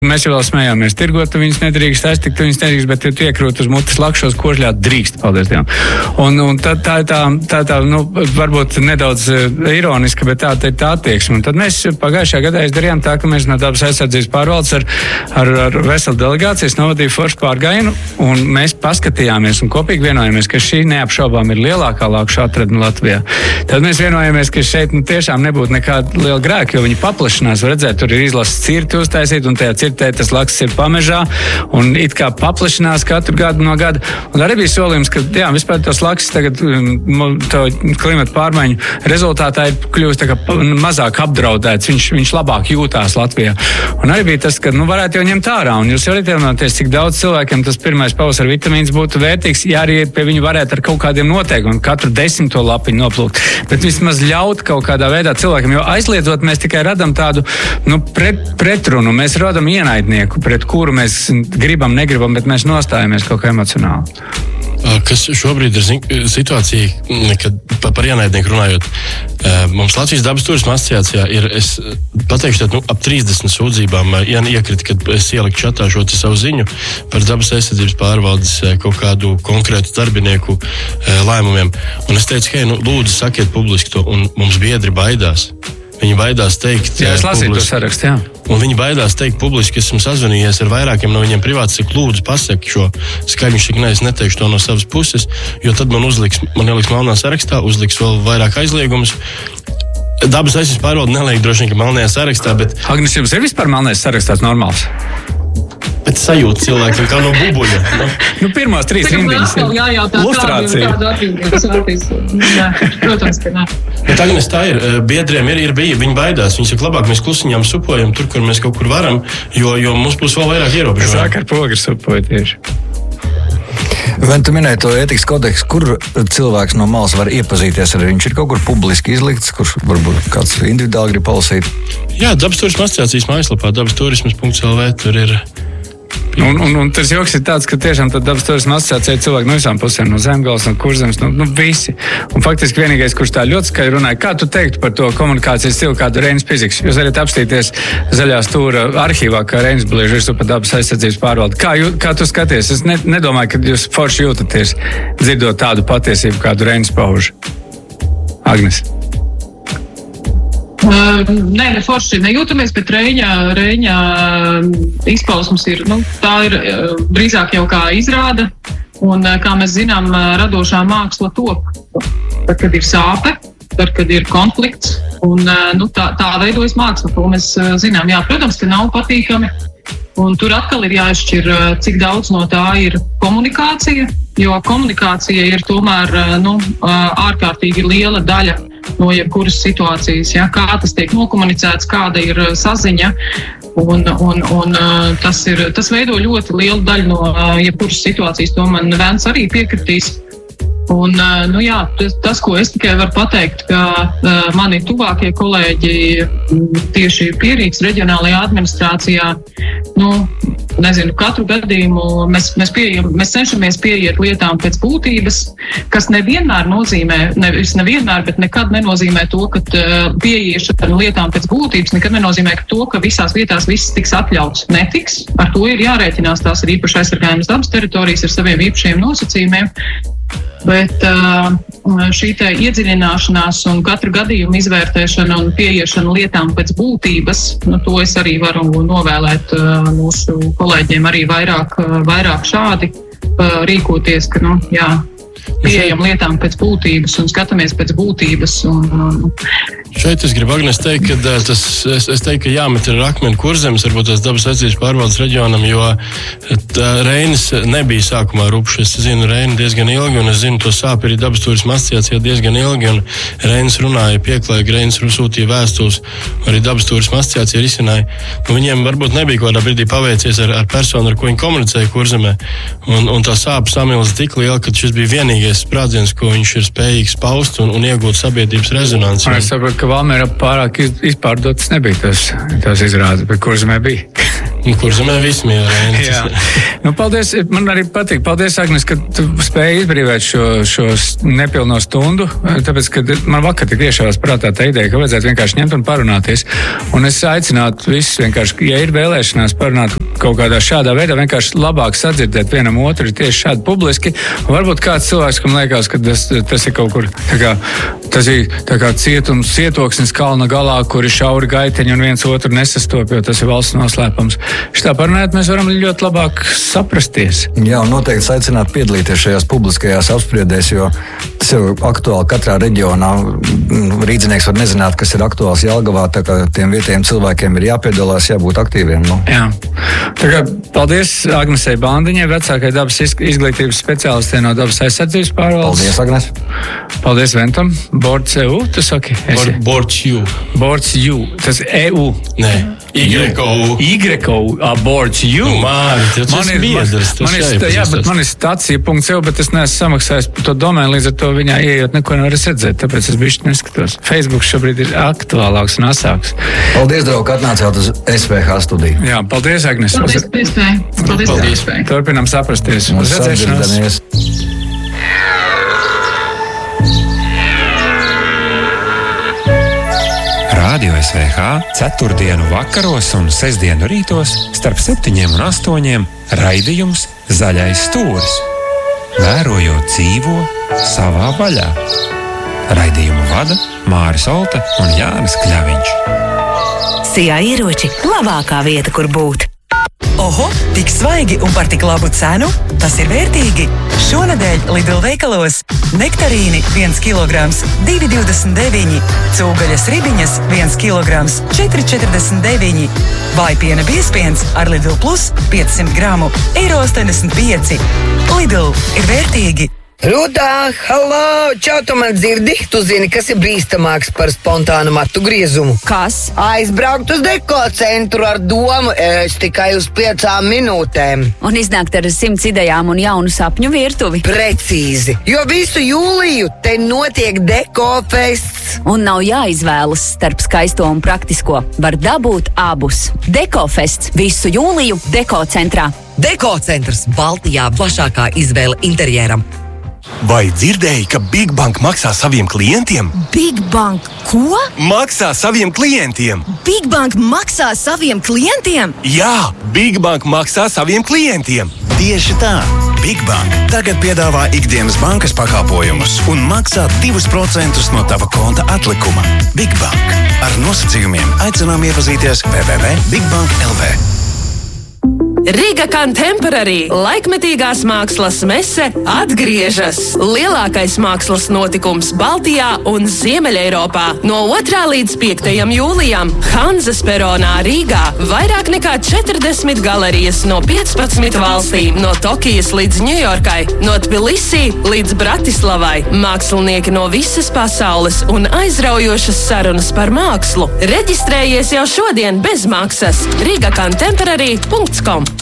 Mēs jau vēl smējāmies, tirgot, tu viņus nedrīkst, aiztikt, tu viņus nedrīkst, bet tu iekrūt uz mutes lakšos kožļāt drīkst, paldies Dievam. Un tā varbūt nedaudz ironiska, bet tā ir tā attieksme. Un tad mēs pagājušajā gadā izdarījām tā, ka mēs no dabas aizsardzības pārvaldes ar veselu delegācijas novadīju foršu pārgājienu, un mēs paskatījāmies un kopīgi vienojāmies, ka šī neapšaubām ir lielākā lakšu atradne Latvijā. Tad mēs vienojāmies, ka šeit tiešām nebūtu nekāda liela grēka, jo viņi paplašinās, var redzēt, tur ir izlases cirti uztaisīt, un tajā tas laksts ir pamežā un it kā paplašinās katru gadu no gada. Un arī bija solījums, ka jā, vispār tos laksts tagad to klimata pārmaiņu rezultātā ir kļūst tā kā mazāk apdraudēts, viņš labāk jūtās Latvijā. Un arī bija tas, ka varētu jau ņemt ārā. Un jūs varat iedomāties, cik daudz cilvēkiem tas pirmais pavasara vitamīns būtu vērtīgs, ja arī pie viņu varētu ar kaut kādiem noteikumiem katru 10. lapiņu noplūkt. Bet vismaz ļaut kaut kādā veidā cilvēkiem, jo aizliedzot mēs tikai radam tādu pretrunu, mēs radam ienaidnieku, pret kuru mēs gribam, negribam, bet mēs nostājamies kaut kā emocionāli. Kas šobrīd ir situācija, kad par ienaidnieku runājot, mums Latvijas dabas turisma asociācijā ir, es pateikšu, ap 30 sūdzībām iekrita, kad es ieliku čatā šo savu ziņu par dabas aizsardzības pārvaldes kaut kādu konkrētu darbinieku lēmumiem. Un es teicu, hei, lūdzu, sakiet publiski to, un mums biedri baidās. Viņi baidās teikt... Jā, es lasīju to sarakstu, jā. Un viņi baidās teikt publiski, ka esmu sazvanījies ar vairākiem no viņiem privāti, cik lūdzu pasaki šo skaļu, es neteikšu to no savas puses, jo tad man ieliks melnā sarakstā, uzliks vēl vairāk aizliegumus. Dabas aizsardzības pārvalde neliek droši vien, ka melnajā sarakstā, bet... Agnes, jums ir vispār melnais sarakstās normāls? Bet sajūta cilvēkiem kā no bubuļa. Pirmās 3 rindiņas ir lustrācija. Protams, ka nē. Bet Agnes, tā ir. Biedriem ir bija, viņi baidās. Viņi saka, labāk mēs klusiņām supojam tur, kur mēs kaut kur varam, jo mums būs vēl vairāk ierobežojumi. Sāk ar pogru supoju tieši. Vai tu minēji to ētikas kodeksu, kur cilvēks no malas var iepazīties ar viņš ir kaut kur publiski izlikts, kurš varbūt kāds individuāli grib palasīt? Jā, dabas turisma asociācijas mājaslapā dabasturismas.lv tur ir... Un tas joks ir tāds, ka tiešām tad dabas turisma asociācija ir cilvēki no visām pusēm, no Zemgales, no Kurzemes, visi. Un faktiski vienīgais, kurš tā ļoti skaļi runāja, kā tu teiktu par to komunikācijas stilu, kādu Reinis Piziks? Jūs varat apstīties Zaļā stūra arhīvā, kā Reinis bliež virsū par dabas aizsardzības pārvaldi. Kā tu skaties? Es nedomāju, ka jūs forši jūtaties dzirdot tādu patiesību, kādu Reinis pauž. Agnes. Nē, ne forši nejūtamies, bet Reiņa izpausmes ir, tā ir drīzāk jau kā izrāda, un kā mēs zinām, radošā māksla top, tad, kad ir sāpe, tad, kad ir konflikts, un tā veidojas māksla, to mēs zinām. Jā, protams, ka nav patīkami, un tur atkal ir jāizšķir, cik daudz no tā ir komunikācija, jo komunikācija ir tomēr ārkārtīgi liela daļa no jebkuras situācijas, ja? Kā tas tiek nokomunicēts, kāda ir saziņa, un tas veido ļoti lielu daļu no jebkuras situācijas, to man Vēns arī piekritīs. Un, tas, ko es tikai varu pateikt, ka mani tuvākie kolēģi tieši Pierīgas reģionālajā administrācijā, katru gadījumu mēs cenšamies pieiet lietām pēc būtības, kas nevienmēr nozīmē, bet nekad nenozīmē to, ka pieiešana lietām pēc būtības nekad nenozīmē to, ka visās vietās viss tiks atļauts. Netiks. Ar to ir jārēķinās, tās ir īpaši aizsargājamas dabas teritorijas ar saviem īpašiem nosacījumiem. Bet šī te iedziļināšanās un katru gadījumu izvērtēšana un pieiešana lietām pēc būtības, to es arī varu novēlēt mūsu kolēģiem arī vairāk šādi rīkoties, ka, pieejam lietām pēc būtības un skatāmies pēc būtības. Šeit es gribu, Agnes, teikt, ka es teiktu, ka jāmet ir akmeni Kurzemes, varbūt tās dabas aizsardzības pārvaldes reģionam, jo Reinis nebija sākumā rupšs. Es zinu Reini diezgan ilgi, un es zinu to sāpi arī dabas turisma asociācijā diezgan ilgi, un Reinis runāja pieklājīgi, Reinis sūtīja vēstules, arī dabas turisma asociācija risināja. Viņiem varbūt nebija kādā brīdī paveicies ar personu, ar ko viņi komunicēja Kurzemē, un tā sāpa samilza tik liela, ka šis bija vienīgais sprādziens, ko viņš ir spējīgs paust un iegūt sabiedrības rezonanci. Es saprotu, ka Valmiera pārāk izpārdotas nebija tās izrādes, bet Kurzemē bija. Kurzemē viss mīl Reini. Jā. Nu, paldies, man arī patīk. Paldies, Agnes, ka tu spēji izbrīvēt šo nepilno stundu, tāpēc, ka man vakar tik iešāvās prātā tā ideja, ka vajadzētu vienkārši ņemt un parunāties. Un es aicinātu visus vienkārši, ja ir vēlēšanās parunāt kaut kādā šādā veidā, vienkārši labāk sadzirdēt vienam otru tieši šādi publiski. Un varbūt kāds cilvēks, kam liekas, ka tas ir kaut kur, tas ir tā kā cietoksnis kalna galā, kur ir šauri gaiteņi un viens otru nesastop, jo tas ir valsts noslēpums. Šitā parunājot, mēs varam ļoti labāk saprasties. Jā, un noteikti aicināt piedalīties šajās publiskajās apspriedēs, jo tas ir aktuāli katrā reģionā. Rīdzinieks var nezināt, kas ir aktuāls Jelgavā, tā kā tiem vietējiem cilvēkiem ir jāpiedalās, jābūt aktīviem. Nu. Jā. Tā kā paldies Agnesei Bandiņai, vecākai dabas izglītības speciālistē no dabas aizsardzības pārvaldes. Paldies, Agnes. Paldies, Ventam. Bords EU, tu saki? Bords U. Bords U. Tas EU. Nē. Y-O, Bords U. Māri, tas ir biedrs. Man ir stacija.eu, bet es neesmu samaksājis par to domēnu, līdz ar to viņā ieejot neko nevar redzēt, tāpēc es bišķi neskatos. Facebook šobrīd ir aktuālāks un asāks. Paldies, draugi, ka atnācāt uz SVH studiju. Jā, paldies, Agnes. Paldies. Turpinām saprasties. Uz redzēšanos. Radio SVH ceturtdienu vakaros un sestdienu rītos starp 7 un 8 raidījums Zaļais stūris. Vērojot dzīvo savā vaļā. Raidījumu vada Māris Olta un Jānis Kļaviņš. Sijā ieroči – labākā vieta, kur būt. Oho, tik svaigi un par tik labu cenu? Tas ir vērtīgi. Šonadēļ Lidl veikalos nektarīni 1 kilograms 2,29, cūgaļas ribiņas 1 kilograms 4,49, vājpiena biezpiens ar Lidl Plus 500 gramu €1,85. Lidl ir vērtīgi. Rudā, halo, čau, tu man dzirdi? Tu zini, kas ir bīstamāks par spontānu matu griezumu? Kas? Aizbraukt uz deko centru ar domu ēst tikai uz 5 minūtēm. Un iznākt ar 100 idejām un jaunu sapņu virtuvi. Precīzi, jo visu jūliju te notiek deko fests. Un nav jāizvēlas starp skaisto un praktisko. Var dabūt abus. Deko fests visu jūliju Deko centrā. Deko centrs Baltijā plašākā izvēle interjeram. Vai dzirdēji, ka Big Bank maksā saviem klientiem? Big Bank ko? Maksā saviem klientiem! Big Bank maksā saviem klientiem? Jā, Big Bank maksā saviem klientiem! Tieši tā! Big Bank tagad piedāvā ikdienas bankas pakalpojumus un maksā 2% no tava konta atlikuma. Big Bank. Ar nosacījumiem aicinām iepazīties www.bigbank.lv. Riga Contemporary laikmetīgās mākslas mese atgriežas. Lielākais mākslas notikums Baltijā un Ziemeļeiropā. No 2. līdz 5. jūlijam Hanzas peronā Rīgā vairāk nekā 40 galerijas no 15 valstīm, no Tokijas līdz Ņujorkai, no Tbilisī līdz Bratislavai. Mākslinieki no visas pasaules un aizraujošas sarunas par mākslu. Reģistrējies jau šodien bez maksas. rigacontemporary.com